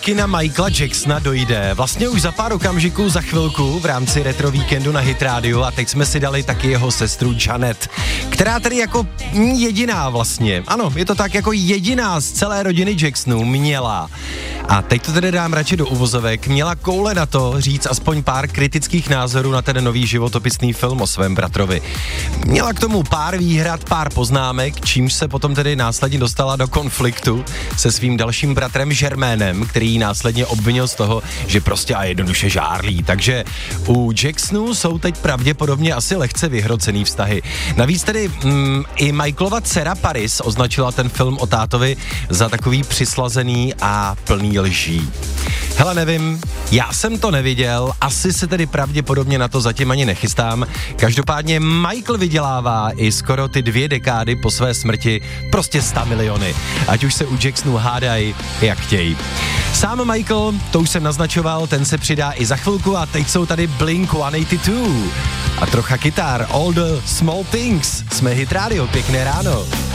taky na Michaela Jacksona dojde. Vlastně už za pár okamžiků, za chvilku v rámci Retro Víkendu na Hit Radio a teď jsme si dali taky jeho sestru Janet, která tedy jako jediná vlastně, ano, je to tak jako jediná z celé rodiny Jacksonů měla. A teď to tedy dám radši do uvozovek, měla koule na to říct aspoň pár kritických názorů na ten nový životopisný film o svém bratrovi. Měla k tomu pár výhrad, pár poznámek, čímž se potom tedy následně dostala do konfliktu se svým dalším bratrem Jermainem, který ji následně obvinil z toho, že prostě a jednoduše žárlí. Takže u Jacksonů jsou teď pravděpodobně asi lehce vyhrocený vztahy. Navíc tedy i Michaelova dcera Paris označila ten film o tátovi za takový přislazený a plný lží. Hele, nevím, já jsem to neviděl, asi se tedy pravděpodobně na to zatím ani nechystám. Každopádně Michael vydělává i skoro ty 2 dekády po své smrti prostě 100 miliony. Ať už se u Jacksonů hádají, jak chtějí. Sám Michael, to už jsem naznačoval, ten se přidá i za chvilku a teď jsou tady Blink-182. A trocha kytar, All the Small Things. Jsme Hit Radio, pěkné ráno.